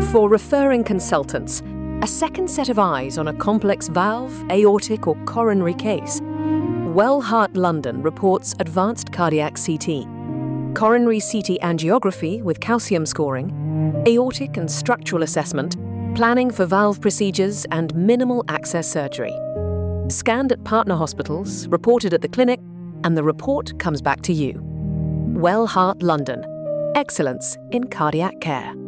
For referring consultants, a second set of eyes on a complex valve, aortic or coronary case, Well Heart London reports advanced cardiac CT, coronary CT angiography with calcium scoring, aortic and structural assessment, planning for valve procedures and minimal access surgery. Scanned at partner hospitals, reported at the clinic, and the report comes back to you. Well Heart London. Excellence in cardiac care.